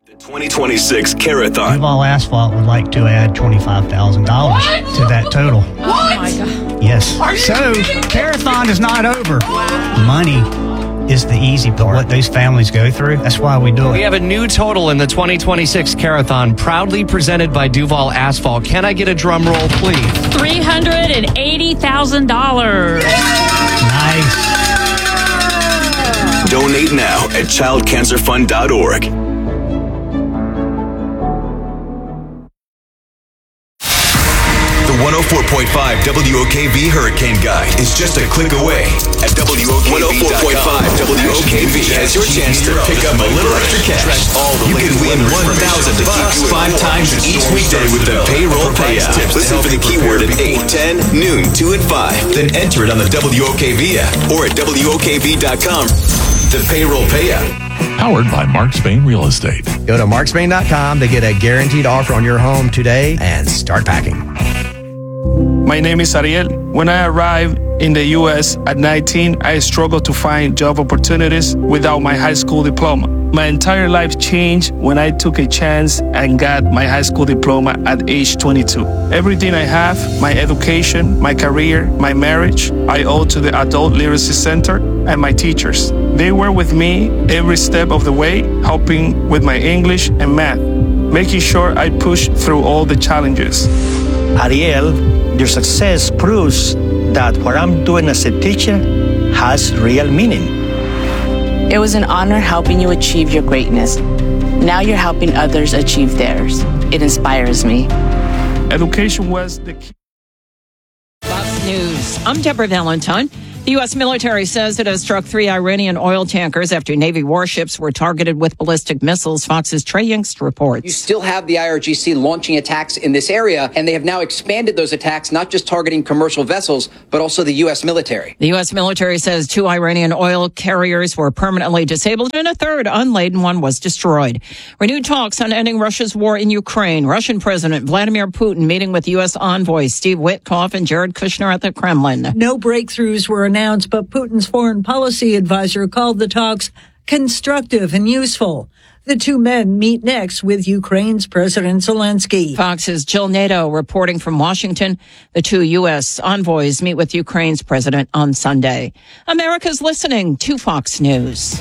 The 2026 Carathon. Duval Asphalt would like to add $25,000 to that total. Oh my God. Yes. So, Carathon is not over. Wow. Money is the easy part. What those families go through, that's why we do it. We have a new total in the 2026 Carathon, proudly presented by Duval Asphalt. Can I get a drum roll, please? $380,000. Nice. Donate now at childcancerfund.org. The 104.5 WOKV Hurricane Guide is just a click away at WOKV.com. 104.5 WOKV has your chance to pick up a little extra cash. You can win $1,000 5 times each weekday with the payroll payout. Listen for the keyword at 8, 10, noon, 2, and 5. Then enter it on the WOKV app or at WOKV.com. The payroll payout. Powered by Mark Spain Real Estate. Go to markspain.com to get a guaranteed offer on your home today and start packing. My name is Ariel. When I arrived in the U.S. at 19, I struggled to find job opportunities without my high school diploma. My entire life changed when I took a chance and got my high school diploma at age 22. Everything I have, my education, my career, my marriage, I owe to the Adult Literacy Center and my teachers. They were with me every step of the way, helping with my English and math, making sure I pushed through all the challenges. Ariel, your success proves that what I'm doing as a teacher has real meaning. It was an honor helping you achieve your greatness. Now you're helping others achieve theirs. It inspires me. Education was the key. Fox News. I'm Deborah Valentine. The U.S. military says it has struck 3 Iranian oil tankers after Navy warships were targeted with ballistic missiles. Fox's Trey Yingst reports. You still have the IRGC launching attacks in this area, and they have now expanded those attacks, not just targeting commercial vessels, but also the U.S. military. The U.S. military says 2 Iranian oil carriers were permanently disabled, and a third unladen one was destroyed. Renewed talks on ending Russia's war in Ukraine. Russian President Vladimir Putin meeting with U.S. envoys Steve Witkoff and Jared Kushner at the Kremlin. No breakthroughs were announced, but Putin's foreign policy advisor called the talks constructive and useful. The two men meet next with Ukraine's President Zelensky. Fox's Jill Nato reporting from Washington. The 2 U.S. envoys meet with Ukraine's president on Sunday. America's listening to Fox News.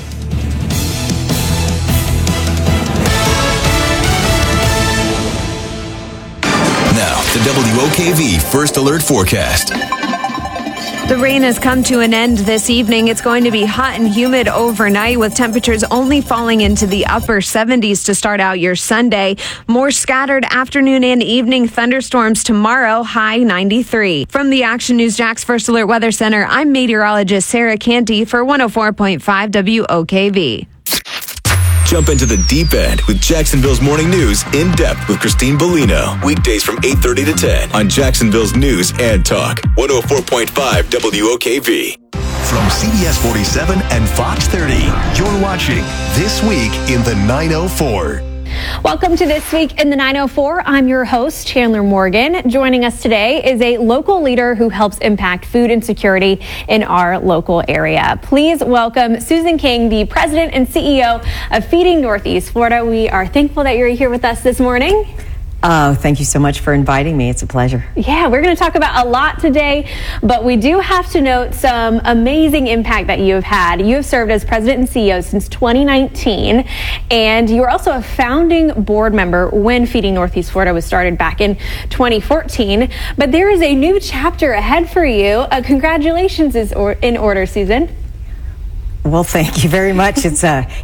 Now, the WOKV First Alert Forecast. The rain has come to an end this evening. It's going to be hot and humid overnight with temperatures only falling into the upper 70s to start out your Sunday. More scattered afternoon and evening thunderstorms tomorrow, high 93. From the Action News Jax First Alert Weather Center, I'm meteorologist Sarah Canty for 104.5 WOKV. Jump into the deep end with Jacksonville's Morning News in depth with Christine Bellino. Weekdays from 8:30 to 10 on Jacksonville's News and Talk. 104.5 WOKV. From CBS 47 and Fox 30, you're watching This Week in the 904. Welcome to This Week in the 904. I'm your host, Chandler Morgan. Joining us today is a local leader who helps impact food insecurity in our local area. Please welcome Susan King, the president and CEO of Feeding Northeast Florida. We are thankful that you're here with us this morning. Thank you so much for inviting me. It's a pleasure. Yeah, we're going to talk about a lot today, but we do have to note some amazing impact that you have had. You have served as president and CEO since 2019, and you were also a founding board member when Feeding Northeast Florida was started back in 2014. But there is a new chapter ahead for you. Congratulations is in order, Susan. Well, thank you very much. It's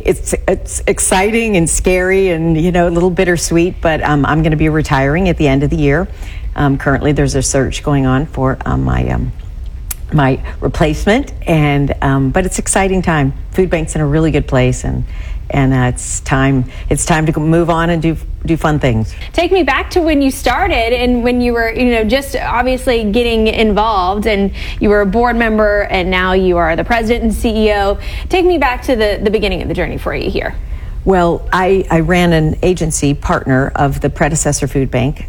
exciting and scary and, a little bittersweet, but I'm going to be retiring at the end of the year. Currently, there's a search going on for my replacement, but it's exciting time. Food Bank's in a really good place, and it's time to move on and do fun things. Take me back to when you started and when you were, just obviously getting involved, and you were a board member, and now you are the president and CEO. Take me back to the beginning of the journey for you here. Well, I ran an agency partner of the predecessor food bank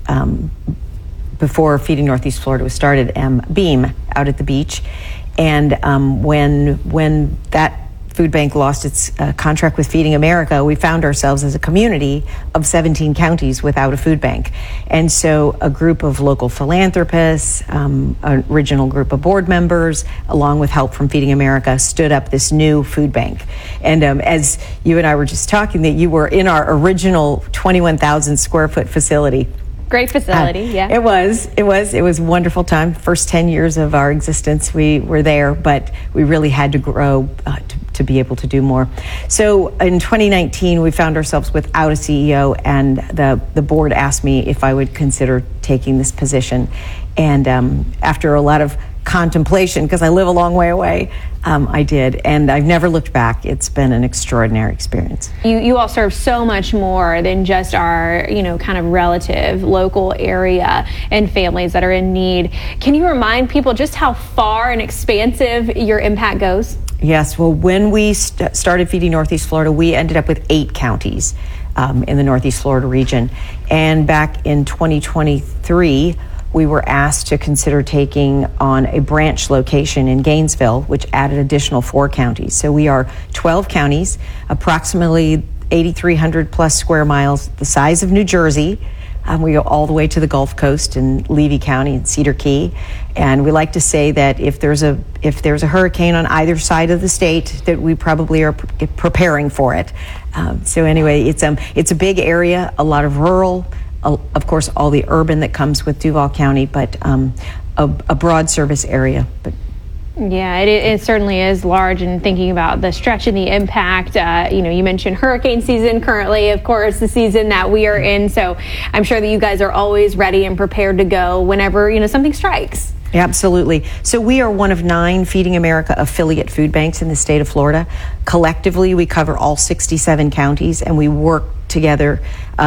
before Feeding Northeast Florida was started, Beam, out at the beach. And when that food bank lost its contract with Feeding America, we found ourselves as a community of 17 counties without a food bank. And so a group of local philanthropists, an original group of board members, along with help from Feeding America, stood up this new food bank. And as you and I were just talking, that you were in our original 21,000 square foot facility. Great facility, yeah. It was a wonderful time. First 10 years of our existence, we were there, but we really had to grow to be able to do more. So in 2019, we found ourselves without a CEO, and the board asked me if I would consider taking this position. And after a lot of contemplation, because I live a long way away, I did, and I've never looked back. It's been an extraordinary experience. You all serve so much more than just our, kind of relative local area and families that are in need. Can you remind people just how far and expansive your impact goes? Yes, well, when we started Feeding Northeast Florida, we ended up with 8 counties in the Northeast Florida region. And back in 2023, we were asked to consider taking on a branch location in Gainesville, which added additional 4 counties. So we are 12 counties, approximately 8,300 plus square miles, the size of New Jersey. We go all the way to the Gulf Coast in Levy County and Cedar Key. And we like to say that if there's a hurricane on either side of the state, that we probably are preparing for it. So anyway, it's a big area, a lot of rural, of course, all the urban that comes with Duval County, but a broad service area. But yeah, it certainly is large, and thinking about the stretch and the impact, you mentioned hurricane season currently, of course, the season that we are in. So I'm sure that you guys are always ready and prepared to go whenever, something strikes. Absolutely. So we are one of 9 Feeding America affiliate food banks in the state of Florida. Collectively, we cover all 67 counties, and we work together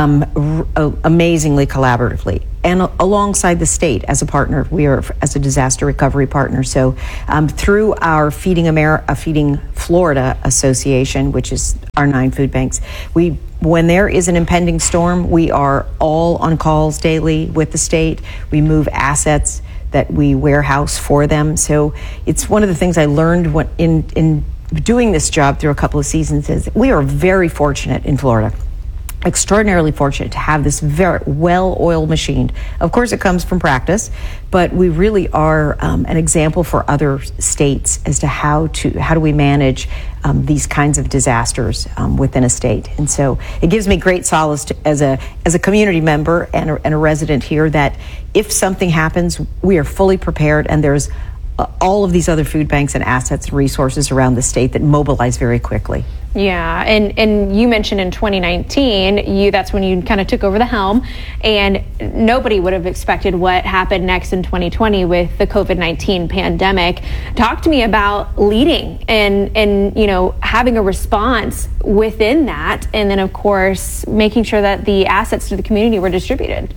amazingly collaboratively. And alongside the state as a partner, we are as a disaster recovery partner. So through our Feeding Florida Association, which is our 9 food banks, when there is an impending storm, we are all on calls daily with the state. We move assets that we warehouse for them. So it's one of the things I learned in doing this job through a couple of seasons is we are very fortunate in Florida. Extraordinarily fortunate to have this very well-oiled machine. Of course, it comes from practice, but we really are an example for other states as to how do we manage these kinds of disasters within a state. And so it gives me great solace as a community member and a resident here that if something happens, we are fully prepared, and there's all of these other food banks and assets and resources around the state that mobilize very quickly. Yeah, and you mentioned in 2019, that's when you kind of took over the helm, and nobody would have expected what happened next in 2020 with the COVID-19 pandemic. Talk to me about leading and having a response within that, and then of course making sure that the assets to the community were distributed.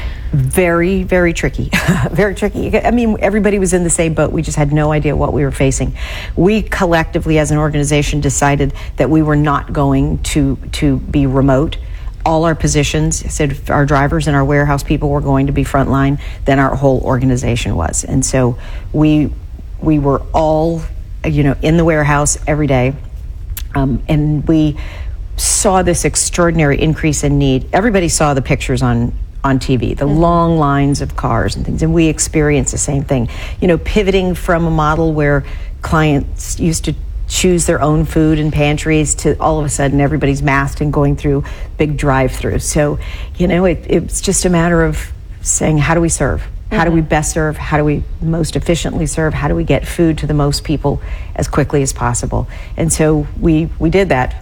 Very, very tricky. Very tricky. I mean, everybody was in the same boat. We just had no idea what we were facing. We collectively, as an organization, decided that we were not going to be remote. All our positions, said if our drivers and our warehouse people were going to be frontline, then our whole organization was. And so we were all, in the warehouse every day. And we saw this extraordinary increase in need. Everybody saw the pictures on TV, the long lines of cars and things, and we experienced the same thing. Pivoting from a model where clients used to choose their own food in pantries to all of a sudden everybody's masked and going through big drive-throughs. So, it's just a matter of saying, how do we serve? How do we best serve? How do we most efficiently serve? How do we get food to the most people as quickly as possible? And so we did that.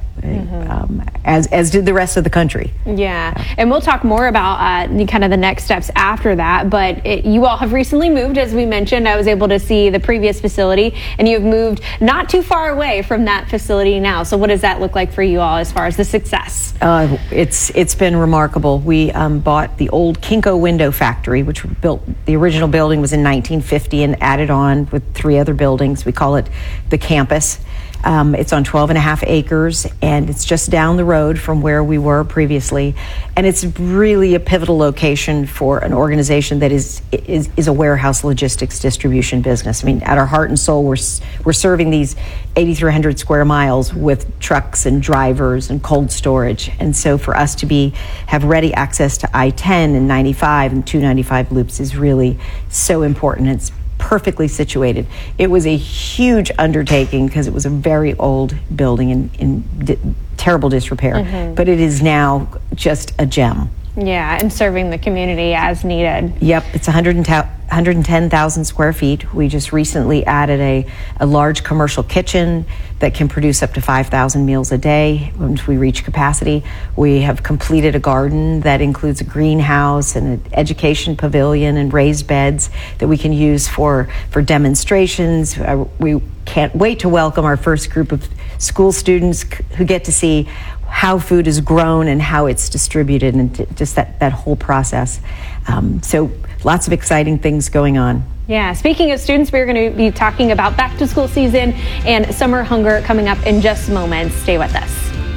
As did the rest of the country. Yeah, and we'll talk more about kind of the next steps after that, but you all have recently moved, as we mentioned. I was able to see the previous facility, and you've moved not too far away from that facility now. So what does that look like for you all as far as the success? It's been remarkable. We bought the old Kinko window factory, which the original building was in 1950 and added on with 3 other buildings. We call it the campus. It's on 12 and a half acres, and it's just down the road from where we were previously. And it's really a pivotal location for an organization that is a warehouse logistics distribution business. I mean, at our heart and soul, we're serving these 8,300 square miles with trucks and drivers and cold storage. And so for us to have ready access to I-10 and 95 and 295 loops is really so important. It's perfectly situated. It was a huge undertaking because it was a very old building in terrible disrepair, but it is now just a gem. Yeah, and serving the community as needed. Yep, it's 110,000 square feet. We just recently added a large commercial kitchen that can produce up to 5,000 meals a day once we reach capacity. We have completed a garden that includes a greenhouse and an education pavilion and raised beds that we can use for demonstrations. We can't wait to welcome our first group of school students who get to see how food is grown and how it's distributed, and just that whole process. So lots of exciting things going on. Yeah, speaking of students, we're going to be talking about back to school season and summer hunger coming up in just moments. Stay with us.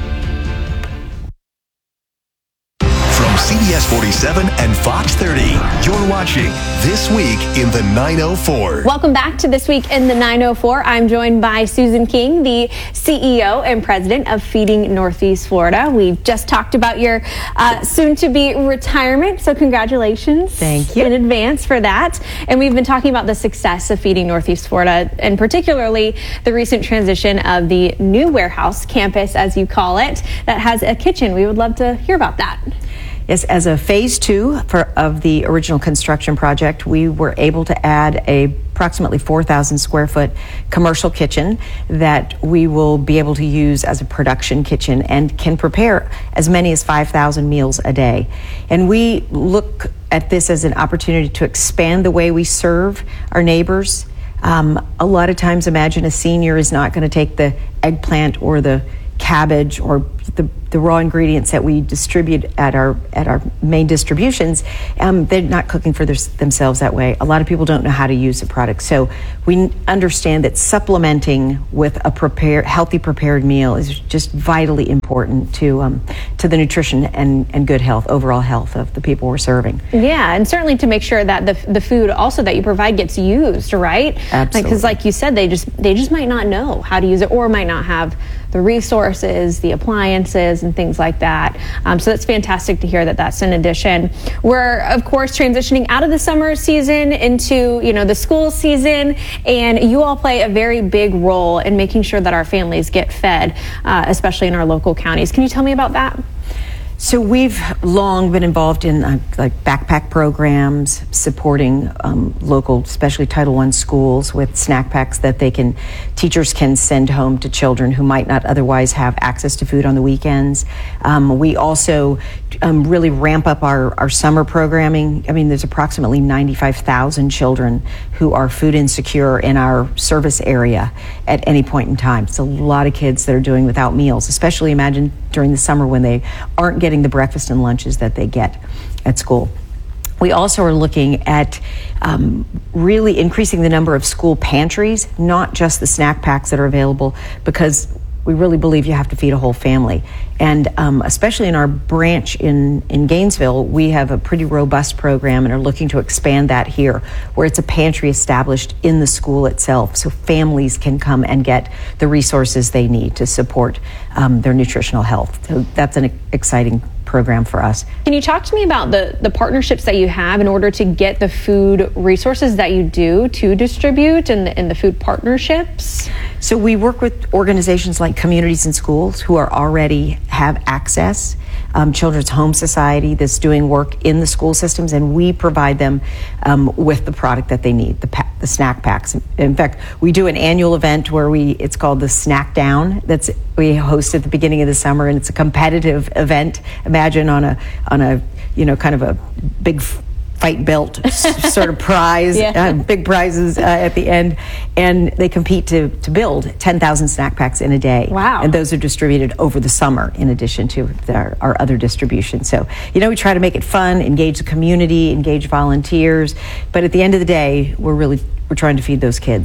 From CBS 47 and Fox 30, you're watching This Week in the 904. Welcome back to This Week in the 904. I'm joined by Susan King, the CEO and president of Feeding Northeast Florida. We just talked about your soon-to-be retirement, so congratulations. Thank you in advance for that. And we've been talking about the success of Feeding Northeast Florida, and particularly the recent transition of the new warehouse campus, as you call it, that has a kitchen. We would love to hear about that. Yes, as a phase 2 of the original construction project, we were able to add approximately 4,000 square foot commercial kitchen that we will be able to use as a production kitchen and can prepare as many as 5,000 meals a day. And we look at this as an opportunity to expand the way we serve our neighbors. A lot of times, imagine a senior is not going to take the eggplant or the cabbage or the raw ingredients that we distribute at our main distributions. They're not cooking for themselves that way. A lot of people don't know how to use the product. So we understand that supplementing with a healthy prepared meal is just vitally important to the nutrition and good health, overall health of the people we're serving. Yeah, and certainly to make sure that the food also that you provide gets used, right? Absolutely. Because like you said, they just might not know how to use it, or might not have the resources, the appliances, and things like that. So that's fantastic to hear that that's an addition. We're, of course, transitioning out of the summer season into, the school season, and you all play a very big role in making sure that our families get fed, especially in our local counties. Can you tell me about that? So we've long been involved in like backpack programs, supporting local, especially Title I schools with snack packs that teachers can send home to children who might not otherwise have access to food on the weekends. We also really ramp up our summer programming. I mean, there's approximately 95,000 children who are food insecure in our service area at any point in time. It's a lot of kids that are doing without meals, especially imagine during the summer when they aren't getting the breakfast and lunches that they get at school. We also are looking at really increasing the number of school pantries, not just the snack packs that are available, because we really believe you have to feed a whole family. And especially in our branch in Gainesville, we have a pretty robust program and are looking to expand that here, where it's a pantry established in the school itself, so families can come and get the resources they need to support their nutritional health. So that's an exciting program for us. Can you talk to me about the partnerships that you have in order to get the food resources that you do to distribute, and the food partnerships? So we work with organizations like Communities in Schools who already have access. Children's Home Society that's doing work in the school systems, and we provide them with the product that they need, the snack packs. In fact, we do an annual event where it's called the Snack Down. We host at the beginning of the summer, and it's a competitive event. Imagine on a kind of a big fight belt sort of prize, big prizes at the end, and they compete to build 10,000 snack packs in a day. Wow. And those are distributed over the summer in addition to our other distribution. So, we try to make it fun, engage the community, engage volunteers, but at the end of the day, we're trying to feed those kids.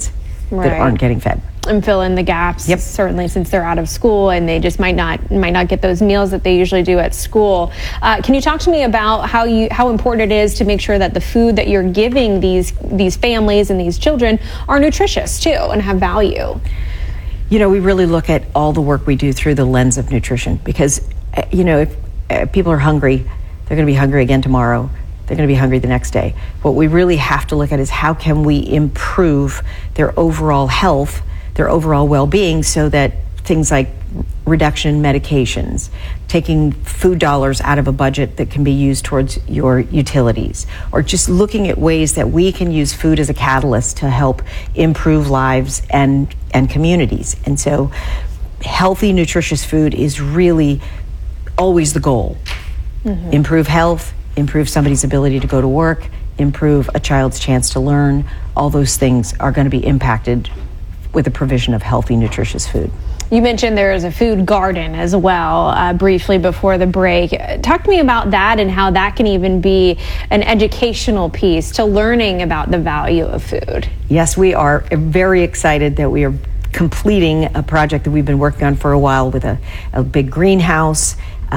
Right. aren't getting fed. And fill in the gaps, certainly since they're out of school and they just might not get those meals that they usually do at school. Can you talk to me about how important it is to make sure that the food that you're giving these families and these children are nutritious too and have value? You know, we really look at all the work we do through the lens of nutrition because, you know, if people are hungry, they're going to be hungry again tomorrow. They're going to be hungry the next day. What we really have to look at is how can we improve their overall health, their overall well-being, so that things like reduction in medications, taking food dollars out of a budget that can be used towards your utilities, or just looking at ways that we can use food as a catalyst to help improve lives and communities. And so healthy, nutritious food is really always the goal. Mm-hmm. Improve health, improve somebody's ability to go to work, improve a child's chance to learn. All those things are going to be impacted with the provision of healthy, nutritious food. You mentioned there is a food garden as well, briefly before the break. Talk to me about that and how that can even be an educational piece to learning about the value of food. Yes, we are very excited that we are completing a project that we've been working on for a while with a big greenhouse,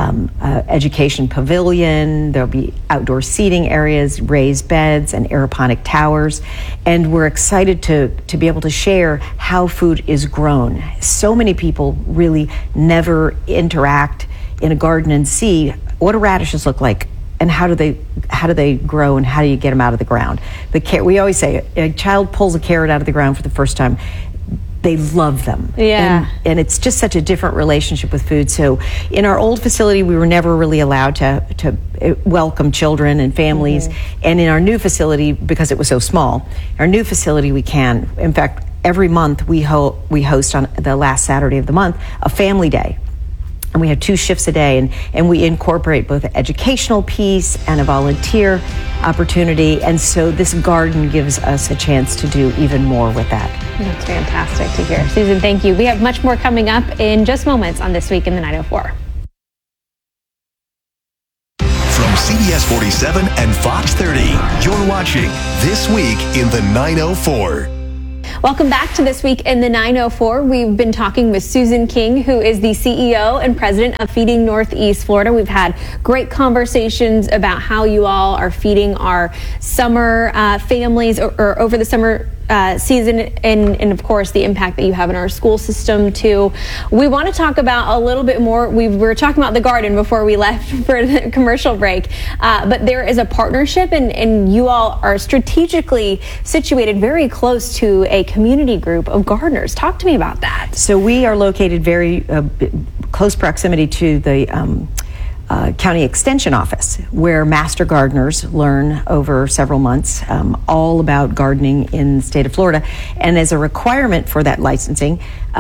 education pavilion. There'll be outdoor seating areas, raised beds, and aeroponic towers. And we're excited to be able to share how food is grown. So many people really never interact in a garden and see what do radishes look like and how do they grow and how do you get them out of the ground. We always say a child pulls a carrot out of the ground for the first time, they love them. Yeah. And it's just such a different relationship with food. So in our old facility, we were never really allowed to welcome children and families. Mm-hmm. And in our new facility, because it was so small, our new facility we can. In fact, every month we host on the last Saturday of the month a family day. And we have 2 shifts a day, and we incorporate both an educational piece and a volunteer opportunity. And so this garden gives us a chance to do even more with that. That's fantastic to hear. Susan, thank you. We have much more coming up in just moments on This Week in the 904. From CBS 47 and Fox 30, you're watching This Week in the 904. Welcome back to This Week in the 904. We've been talking with Susan King, who is the CEO and president of Feeding Northeast Florida. We've had great conversations about how you all are feeding our summer families or over the summer season and of course the impact that you have in our school system too. We want to talk about a little bit more. We were talking about the garden before we left for the commercial break, but there is a partnership and you all are strategically situated very close to a community group of gardeners. Talk to me about that. So we are located very close proximity to the County Extension Office, where master gardeners learn over several months all about gardening in the state of Florida. And as a requirement for that licensing,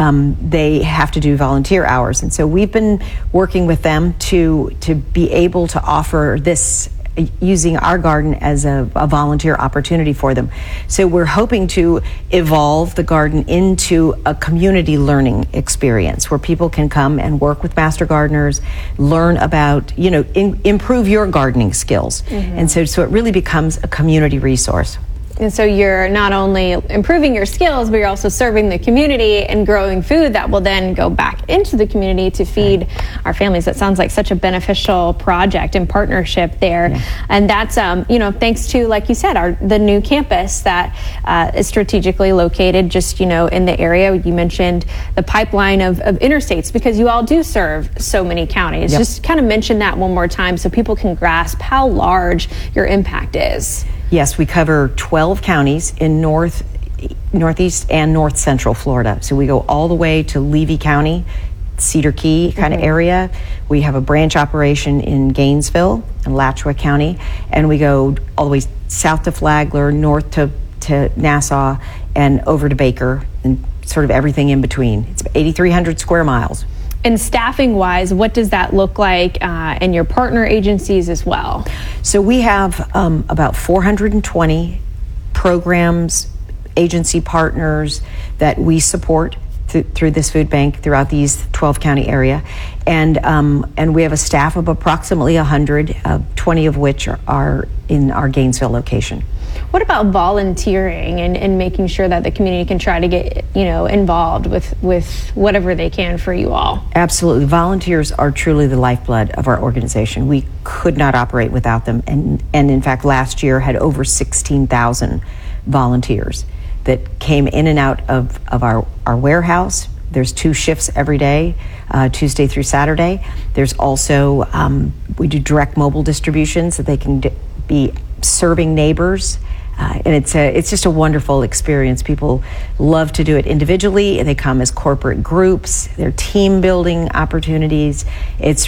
they have to do volunteer hours. And so we've been working with them to be able to offer this using our garden as a volunteer opportunity for them. So we're hoping to evolve the garden into a community learning experience where people can come and work with master gardeners, learn about, improve your gardening skills. Mm-hmm. And so it really becomes a community resource. And so you're not only improving your skills, but you're also serving the community and growing food that will then go back into the community to feed our families. That sounds like such a beneficial project and partnership there. Yeah. And that's, thanks to, like you said, the new campus that is strategically located just, in the area. You mentioned the pipeline of interstates because you all do serve so many counties. Yep. Just kind of mention that one more time so people can grasp how large your impact is. Yes, we cover 12 counties in northeast and north central Florida. So we go all the way to Levy County, Cedar Key kind of area. We have a branch operation in Gainesville and Alachua County, and we go all the way south to Flagler, north to Nassau, and over to Baker, and sort of everything in between. It's 8,300 square miles. And staffing-wise, what does that look like in your partner agencies as well? So we have about 420 programs, agency partners that we support through this food bank throughout these 12-county area. And we have a staff of approximately 100, 20 of which are in our Gainesville location. What about volunteering and making sure that the community can try to get, involved with whatever they can for you all? Absolutely. Volunteers are truly the lifeblood of our organization. We could not operate without them. And in fact, last year had over 16,000 volunteers that came in and out of our warehouse. There's 2 shifts every day, Tuesday through Saturday. There's also, we do direct mobile distributions that they can be serving neighbors. And it's just a wonderful experience. People love to do it individually, and they come as corporate groups. They're team building opportunities. It's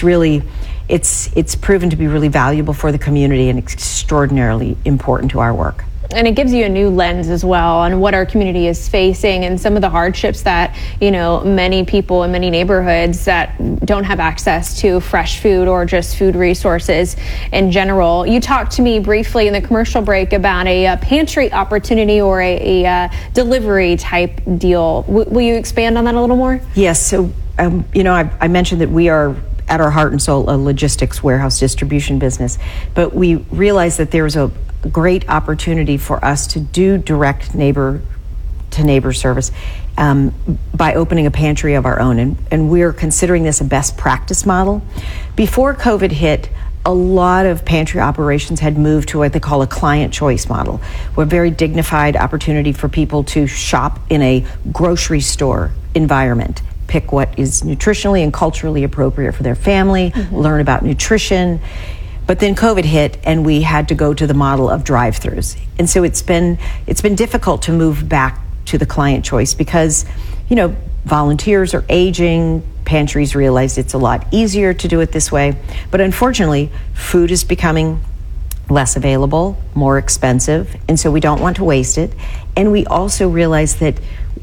proven to be really valuable for the community and extraordinarily important to our work. And it gives you a new lens as well on what our community is facing and some of the hardships that, many people in many neighborhoods that don't have access to fresh food or just food resources in general. You talked to me briefly in the commercial break about a pantry opportunity or a delivery type deal. Will you expand on that a little more? Yes. So, I mentioned that we are at our heart and soul a logistics warehouse distribution business, but we realized that there's a great opportunity for us to do direct neighbor to neighbor service by opening a pantry of our own, and we're considering this a best practice model. Before COVID hit, a lot of pantry operations had moved to what they call a client choice model, where a very dignified opportunity for people to shop in a grocery store environment, pick what is nutritionally and culturally appropriate for their family, learn about nutrition. But then COVID hit, and we had to go to the model of drive-thrus. And so it's been difficult to move back to the client choice because, volunteers are aging, pantries realized it's a lot easier to do it this way. But unfortunately, food is becoming less available, more expensive, and so we don't want to waste it. And we also realize that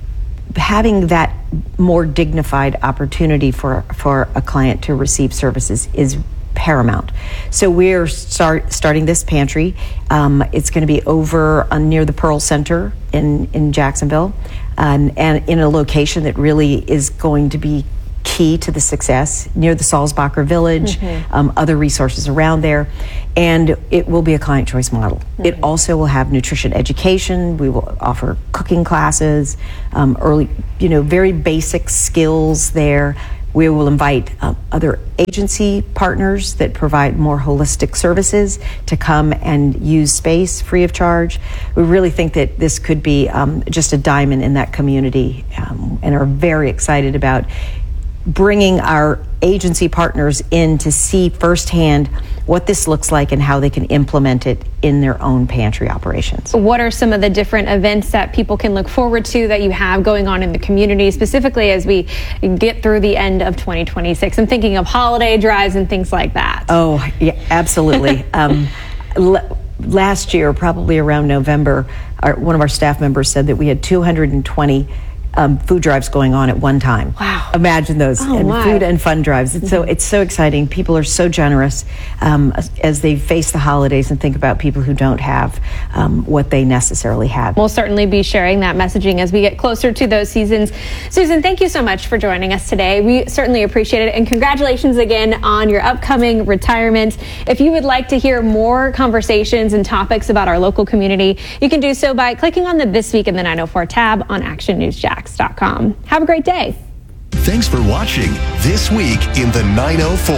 having that more dignified opportunity for a client to receive services is paramount. So we're starting this pantry. It's going to be over near the Pearl Center in Jacksonville, and in a location that really is going to be key to the success, near the Salzbacher Village, other resources around there, and it will be a client choice model. It also will have nutrition education. We will offer cooking classes, early, very basic skills there. We will invite other agency partners that provide more holistic services to come and use space free of charge. We really think that this could be just a diamond in that community, and are very excited about bringing our agency partners in to see firsthand what this looks like and how they can implement it in their own pantry operations. What are some of the different events that people can look forward to that you have going on in the community, specifically as we get through the end of 2026? I'm thinking of holiday drives and things like that. Oh, yeah, absolutely. Last year, probably around November, one of our staff members said that we had 220 food drives going on at one time. Wow. Imagine those. Food and fun drives. It's so exciting. People are so generous as they face the holidays and think about people who don't have what they necessarily have. We'll certainly be sharing that messaging as we get closer to those seasons. Susan, thank you so much for joining us today. We certainly appreciate it, and congratulations again on your upcoming retirement. If you would like to hear more conversations and topics about our local community, you can do so by clicking on the This Week in the 904 tab on actionnewsjax.com. Have a great day. Thanks for watching This Week in the 904.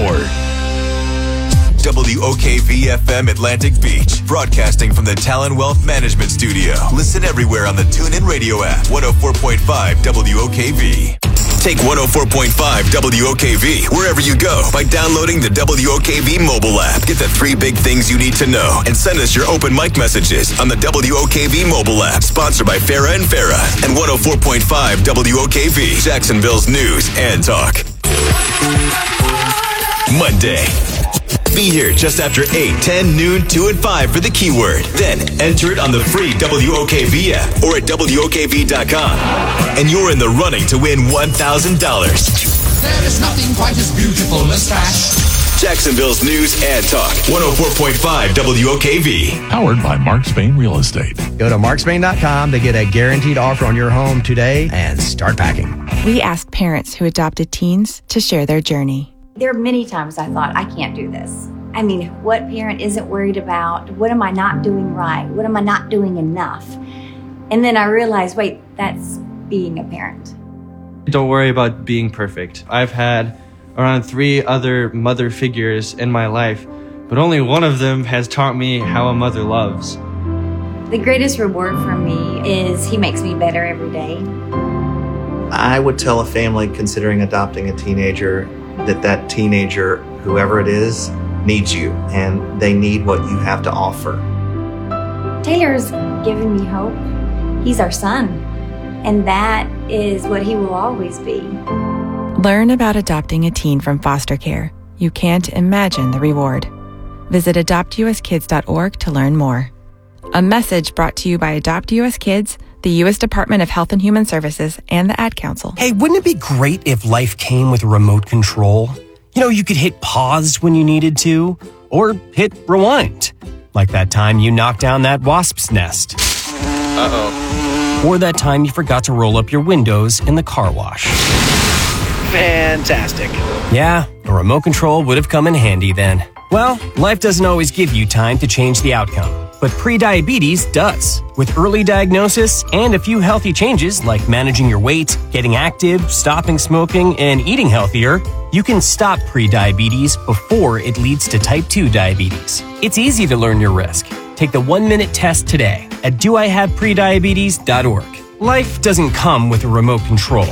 WOKV-FM Atlantic Beach, broadcasting from the Talon Wealth Management Studio. Listen everywhere on the TuneIn Radio app, 104.5 WOKV. Take 104.5 WOKV wherever you go by downloading the WOKV mobile app. Get the 3 big things you need to know and send us your open mic messages on the WOKV mobile app. Sponsored by Farah and Farah and 104.5 WOKV, Jacksonville's news and talk. Monday. Be here just after 8, 10, noon, 2, and 5 for the keyword. Then enter it on the free WOKV app or at WOKV.com. And you're in the running to win $1,000. There is nothing quite as beautiful as trash. Jacksonville's news and talk. 104.5 WOKV. Powered by Mark Spain Real Estate. Go to markspain.com to get a guaranteed offer on your home today and start packing. We asked parents who adopted teens to share their journey. There are many times I thought, I can't do this. I mean, what parent isn't worried about, what am I not doing right? What am I not doing enough? And then I realized, wait, that's being a parent. Don't worry about being perfect. I've had around 3 other mother figures in my life, but only one of them has taught me how a mother loves. The greatest reward for me is he makes me better every day. I would tell a family considering adopting a teenager that teenager, whoever it is, needs you, and they need what you have to offer. Taylor's given me hope. He's our son, and that is what he will always be. Learn about adopting a teen from foster care. You can't imagine the reward. Visit adoptuskids.org to learn more. A message brought to you by Adopt US Kids, the U.S. Department of Health and Human Services, and the Ad Council. Hey, wouldn't it be great if life came with a remote control? You know, you could hit pause when you needed to, or hit rewind. Like that time you knocked down that wasp's nest. Uh-oh. Or that time you forgot to roll up your windows in the car wash. Fantastic. Yeah, a remote control would have come in handy then. Well, life doesn't always give you time to change the outcome, but prediabetes does. With early diagnosis and a few healthy changes like managing your weight, getting active, stopping smoking, and eating healthier, you can stop prediabetes before it leads to type 2 diabetes. It's easy to learn your risk. Take the 1-minute test today at doihaveprediabetes.org. Life doesn't come with a remote control.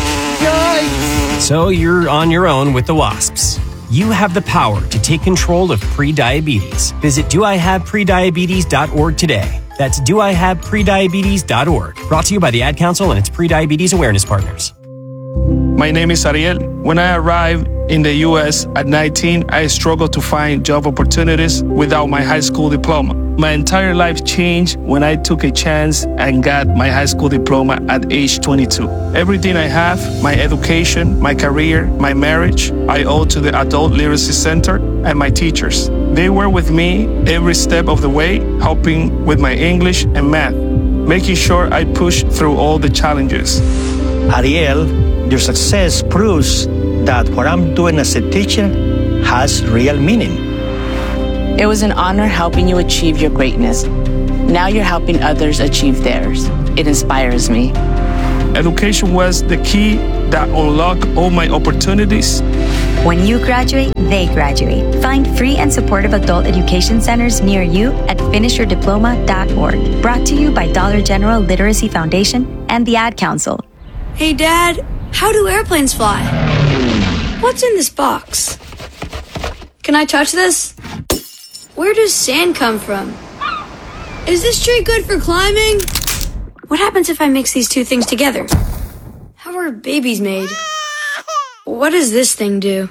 Yikes! So you're on your own with the wasps. You have the power to take control of prediabetes. Visit doihaveprediabetes.org today. That's doihaveprediabetes.org. Brought to you by the Ad Council and its Prediabetes Awareness Partners. My name is Ariel. When I arrived in the U.S. at 19, I struggled to find job opportunities without my high school diploma. My entire life changed when I took a chance and got my high school diploma at age 22. Everything I have, my education, my career, my marriage, I owe to the Adult Literacy Center and my teachers. They were with me every step of the way, helping with my English and math, making sure I pushed through all the challenges. Ariel, your success proves that what I'm doing as a teacher has real meaning. It was an honor helping you achieve your greatness. Now you're helping others achieve theirs. It inspires me. Education was the key that unlocked all my opportunities. When you graduate, they graduate. Find free and supportive adult education centers near you at finishyourdiploma.org. Brought to you by Dollar General Literacy Foundation and the Ad Council. Hey, Dad, how do airplanes fly? What's in this box? Can I touch this? Where does sand come from? Is this tree good for climbing? What happens if I mix these two things together? How are babies made? What does this thing do?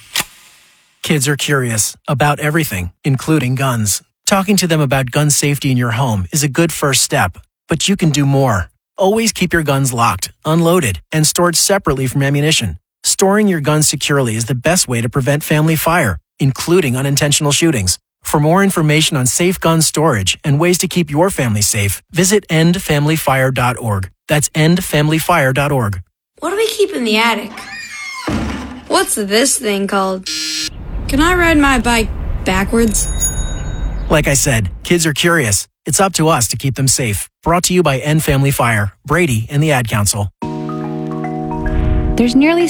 Kids are curious about everything, including guns. Talking to them about gun safety in your home is a good first step, but you can do more. Always keep your guns locked, unloaded, and stored separately from ammunition. Storing your guns securely is the best way to prevent family fire, including unintentional shootings. For more information on safe gun storage and ways to keep your family safe, visit endfamilyfire.org. That's endfamilyfire.org. What do we keep in the attic? What's this thing called? Can I ride my bike backwards? Like I said, kids are curious. It's up to us to keep them safe. Brought to you by End Family Fire, Brady, and the Ad Council. There's nearly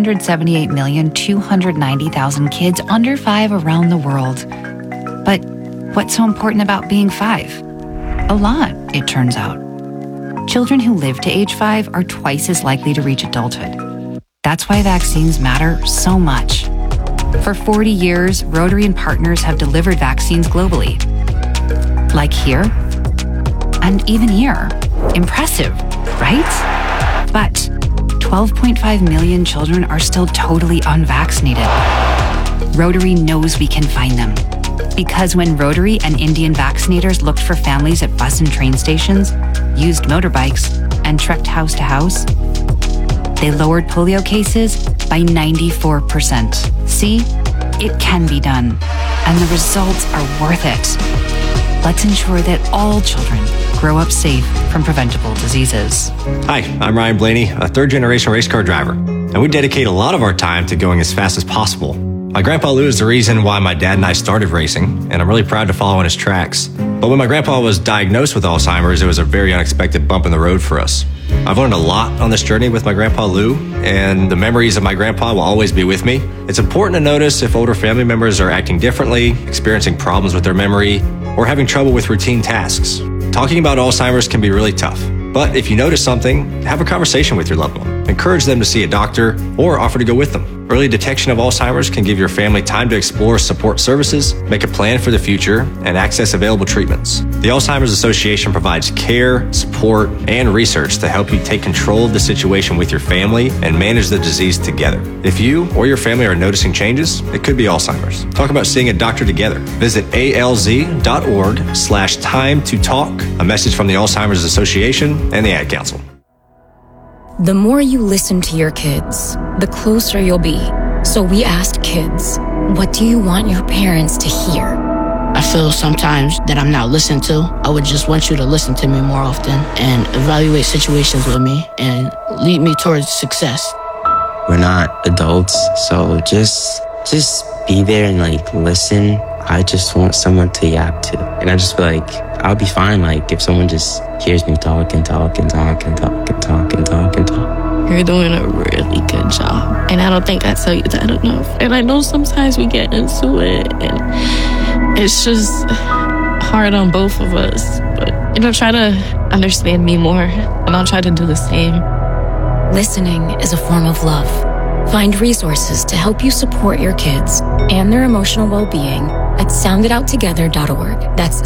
678,290,000 kids under 5 around the world. But what's so important about being 5? A lot, it turns out. Children who live to age 5 are twice as likely to reach adulthood. That's why vaccines matter so much. For 40 years, Rotary and partners have delivered vaccines globally. Like here, and even here. Impressive, right? But 12.5 million children are still totally unvaccinated. Rotary knows we can find them. Because when Rotary and Indian vaccinators looked for families at bus and train stations, used motorbikes, and trekked house to house, they lowered polio cases by 94%. See, it can be done, and the results are worth it. Let's ensure that all children grow up safe from preventable diseases. Hi, I'm Ryan Blaney, a third-generation race car driver, and we dedicate a lot of our time to going as fast as possible. My grandpa Lou is the reason why my dad and I started racing, and I'm really proud to follow in his tracks. But when my grandpa was diagnosed with Alzheimer's, it was a very unexpected bump in the road for us. I've learned a lot on this journey with my grandpa Lou, and the memories of my grandpa will always be with me. It's important to notice if older family members are acting differently, experiencing problems with their memory, or having trouble with routine tasks. Talking about Alzheimer's can be really tough. But if you notice something, have a conversation with your loved one. Encourage them to see a doctor or offer to go with them. Early detection of Alzheimer's can give your family time to explore support services, make a plan for the future, and access available treatments. The Alzheimer's Association provides care, support, and research to help you take control of the situation with your family and manage the disease together. If you or your family are noticing changes, it could be Alzheimer's. Talk about seeing a doctor together. Visit alz.org/time to talk. A message from the Alzheimer's Association and the Ad Council. The more you listen to your kids, the closer you'll be. So we asked kids, what do you want your parents to hear? I feel sometimes that I'm not listened to. I would just want you to listen to me more often and evaluate situations with me and lead me towards success. We're not adults, so just be there and listen. I just want someone to yap to. And I just feel like I'll be fine if someone just hears me talk and talk and talk and talk and talk and talk and talk. You're doing a really good job. And I don't think I tell you that enough. And I know sometimes we get into it and it's just hard on both of us. But, try to understand me more and I'll try to do the same. Listening is a form of love. Find resources to help you support your kids and their emotional well-being at sounditouttogether.org. That's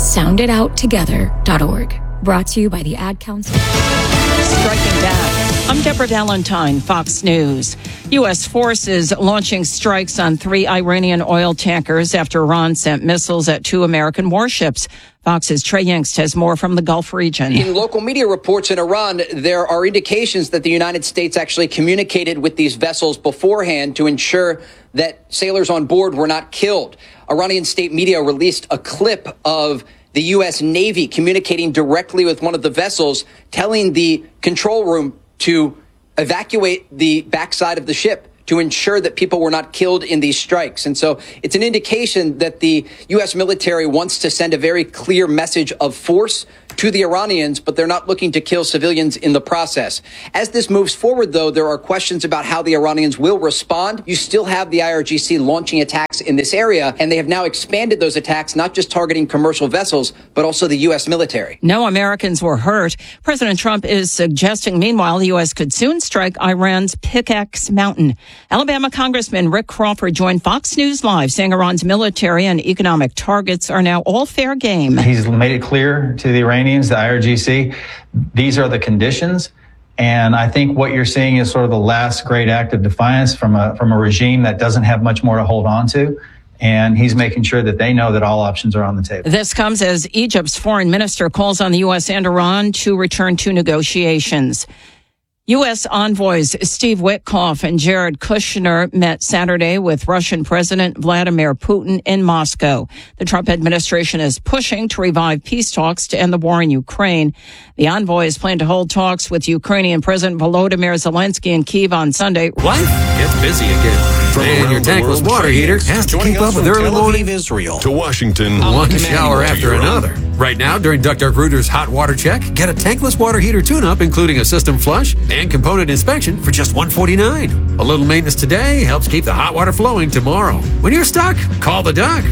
sounditouttogether.org. Brought to you by the Ad Council. Striking back. I'm Deborah Valentine, Fox News. U.S. forces launching strikes on 3 Iranian oil tankers after Iran sent missiles at 2 American warships. Fox's Trey Yingst has more from the Gulf region. In local media reports in Iran, there are indications that the United States actually communicated with these vessels beforehand to ensure that sailors on board were not killed. Iranian state media released a clip of the U.S. Navy communicating directly with one of the vessels, telling the control room to evacuate the backside of the ship to ensure that people were not killed in these strikes. And so it's an indication that the U.S. military wants to send a very clear message of force to the Iranians, but they're not looking to kill civilians in the process. As this moves forward, though, there are questions about how the Iranians will respond. You still have the IRGC launching attacks in this area, and they have now expanded those attacks, not just targeting commercial vessels, but also the U.S. military. No Americans were hurt. President Trump is suggesting, meanwhile, the U.S. could soon strike Iran's Pickaxe Mountain. Alabama Congressman Rick Crawford joined Fox News Live, saying Iran's military and economic targets are now all fair game. He's made it clear to the Iranians, the IRGC, these are the conditions. And I think what you're seeing is sort of the last great act of defiance from a regime that doesn't have much more to hold on to. And he's making sure that they know that all options are on the table. This comes as Egypt's foreign minister calls on the U.S. and Iran to return to negotiations. U.S. envoys Steve Witkoff and Jared Kushner met Saturday with Russian President Vladimir Putin in Moscow. The Trump administration is pushing to revive peace talks to end the war in Ukraine. The envoys plan to hold talks with Ukrainian President Volodymyr Zelensky in Kyiv on Sunday. Life gets busy again. And your tankless water heater has to keep up with early morning Israel to Washington. One shower after another. Right now, during Duck Duck Rooter's Hot Water Check, get a tankless water heater tune-up, including a system flush and component inspection for just $149. A little maintenance today helps keep the hot water flowing tomorrow. When you're stuck, call the Duck,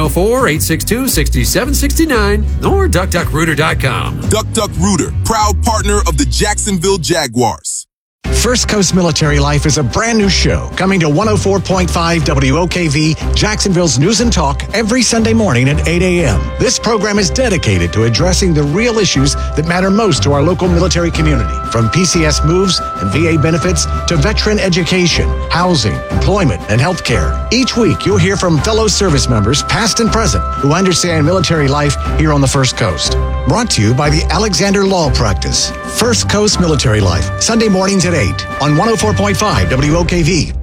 904-862-6769 or duckduckrooter.com. Duck Duck Rooter, proud partner of the Jacksonville Jaguars. First Coast Military Life is a brand new show coming to 104.5 WOKV, Jacksonville's News and Talk, every Sunday morning at 8 a.m. This program is dedicated to addressing the real issues that matter most to our local military community, from PCS moves and VA benefits to veteran education, housing, employment, and health care. Each week, you'll hear from fellow service members, past and present, who understand military life here on the First Coast. Brought to you by the Alexander Law Practice. First Coast Military Life, Sunday mornings at 8 on 104.5 WOKV.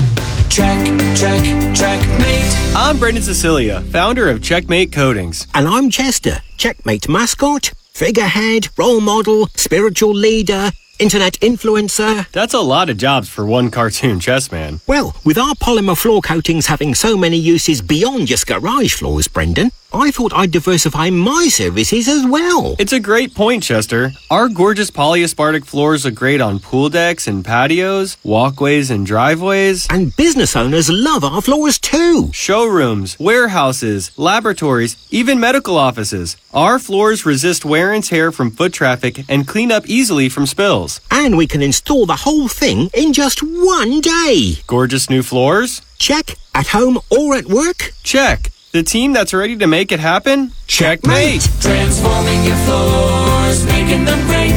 Checkmate. I'm Brendan Cecilia, founder of Checkmate Coatings. And I'm Chester, Checkmate mascot, figurehead, role model, spiritual leader, internet influencer. That's a lot of jobs for one cartoon chess man. Well, with our polymer floor coatings having so many uses beyond just garage floors, Brendan, I thought I'd diversify my services as well. It's a great point, Chester. Our gorgeous polyaspartic floors are great on pool decks and patios, walkways and driveways. And business owners love our floors too. Showrooms, warehouses, laboratories, even medical offices. Our floors resist wear and tear from foot traffic and clean up easily from spills. And we can install the whole thing in just one day. Gorgeous new floors? Check. At home or at work? Check. The team that's ready to make it happen? Checkmate! Transforming your floors, making them great.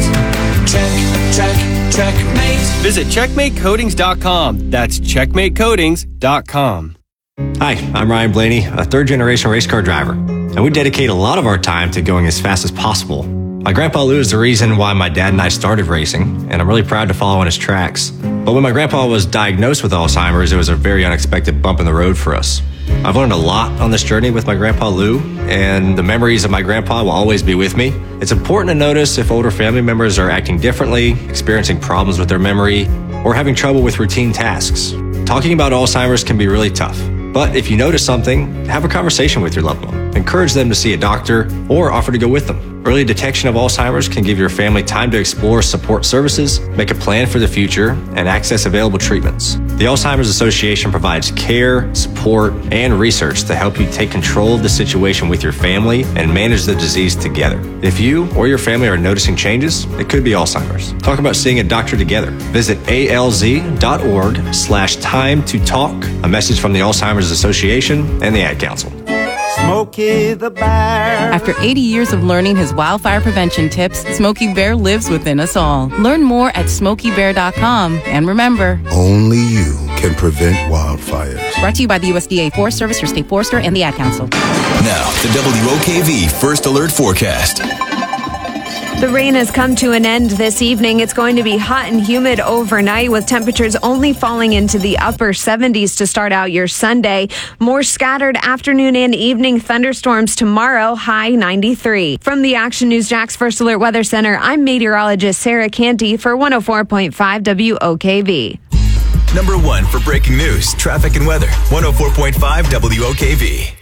Checkmate. Visit checkmatecoatings.com. That's checkmatecoatings.com. Hi, I'm Ryan Blaney, a third-generation race car driver, and we dedicate a lot of our time to going as fast as possible. My grandpa Lou is the reason why my dad and I started racing, and I'm really proud to follow in his tracks. But when my grandpa was diagnosed with Alzheimer's, it was a very unexpected bump in the road for us. I've learned a lot on this journey with my grandpa Lou, and the memories of my grandpa will always be with me. It's important to notice if older family members are acting differently, experiencing problems with their memory, or having trouble with routine tasks. Talking about Alzheimer's can be really tough. But if you notice something, have a conversation with your loved one. Encourage them to see a doctor or offer to go with them. Early detection of Alzheimer's can give your family time to explore support services, make a plan for the future, and access available treatments. The Alzheimer's Association provides care, support, and research to help you take control of the situation with your family and manage the disease together. If you or your family are noticing changes, it could be Alzheimer's. Talk about seeing a doctor together. Visit alz.org/time to talk. A message from the Alzheimer's Association and the Ad Council. Smokey the Bear. After 80 years of learning his wildfire prevention tips, Smokey Bear lives within us all. Learn more at SmokeyBear.com. And remember, only you can prevent wildfires. Brought to you by the USDA Forest Service, your state forester, and the Ad Council. Now, the WOKV First Alert Forecast. The rain has come to an end this evening. It's going to be hot and humid overnight with temperatures only falling into the upper 70s to start out your Sunday. More scattered afternoon and evening thunderstorms tomorrow, high 93. From the Action News Jax First Alert Weather Center, I'm meteorologist Sarah Canty for 104.5 WOKV. Number 1 for breaking news, traffic, and weather. 104.5 WOKV.